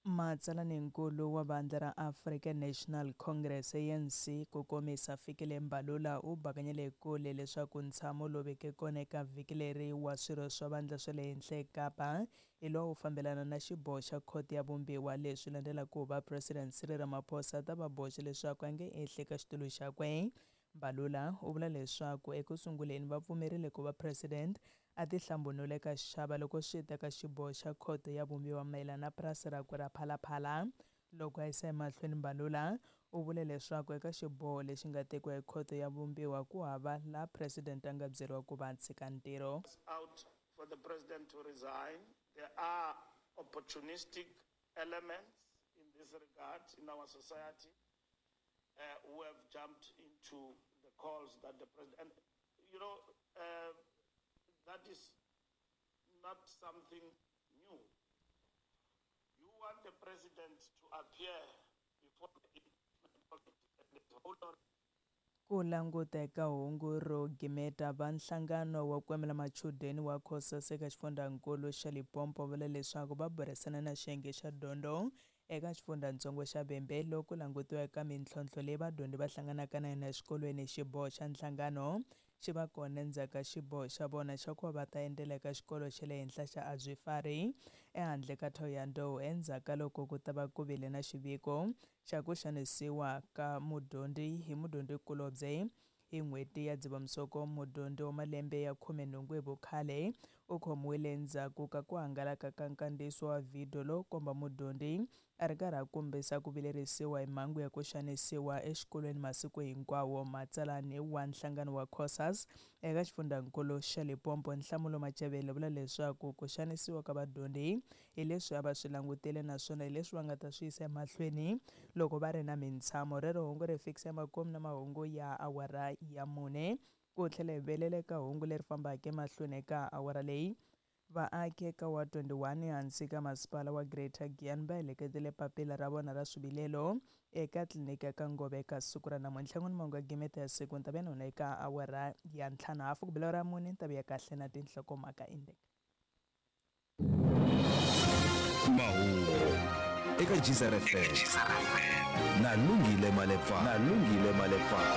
Matsalanenkulu wa bandla ra African National Congress ANC ku komisa Fikile Mbalula u bakanyele kule leswaku ntshamo lowu veke kona eka vhiki leri wa swirho swa vandla swa le henhla eKapa hi lowu fambelana na xiboho xa khoto ya vumbiwa leswi landzelaka va President Cyril Ramaphosa ta va boxe leswaku a nge ehli ka xitulu xakwe. Mbalula u vula leswaku ekusunguleni va pfumerile ku va president a tihlambunula eka xixava loko swi ta ka xiboho xa khoto ya vumbiwa mayelana na purasi rakwe ra Phalaphala. Loko a yisa emahlweni Mbalula u vule leswaku eka xiboho lexi nga tekiwa hi khoto ya vumbiwa ku hava la president a nga byeriwa ku va tshika ntirho. Out for the president to resign. There are opportunistic elements in this regard in our society who have jumped into the calls that the president, and you know, that is not something new. You want the president to appear before the whole lot. Ku languta eka hungu ro gimeta va nhlangano wa kwemela machudeni wa COSAS eka xifundzankulu xa Limpopo vula leswaku va burisana na xiyenge xa dyondzo eka xifundzatsongo xa Bhembhe ku langutiwa eka mintlhontlho leyi vadyondzi va hlanganaka na yona exikolweni. Xiboho xa nhlangano xi va kona endzhaku ka xiboho xa vona xa ku va ta endlela eka xikolo xa le henhla xa Azwifari ehandle ka Thohoyandou endzhaku loko ku ta va ku vile na xiviko xa ku xanisiwa ka mudyondzi hi mudyondzikulobye hi n'hweti ya Dzivamisoko. Mudyondzi wa malembe ya 18 hi vukhale u khomiwile endzhaku ka ku hangalaka ka nkandziyiso wa video lowu komba mudyondzi a ri karhi a kombisa ku vilerisiwa hi mhangu ya ku xanisiwa exikolweni masiku hinkwawo. Matsalani wa nhlangano wa COSAS eka xifundzankulu xa Limpopo Nhlamulo Machevele vula leswaku ku xanisiwa ka vadyondzi hi leswi a va swi langutile naswona hi leswi va nga ta swi yisa emahlweni loko va ri na mintshamo. Rero hungu ri fikisa makumu na mahungu ya awara ya 4 ku tlhela hi velele ka hungu leri fambaka emahlweni eka awara leyi. Vaaki eka wa 21 hansi ka masipala wa Greater Giyani va heleketele papila ra vona ra swivilelo eka tliliniki ya ka Ngove eka siku ra namuntlha. Mahungu ya gimeta ya siku ta vena eka awara ya 5:30 ku bela ra 4 ta ya kahle na tinhlokomhaka index. Mahungu eka GSR FM na Lungile Malepfa.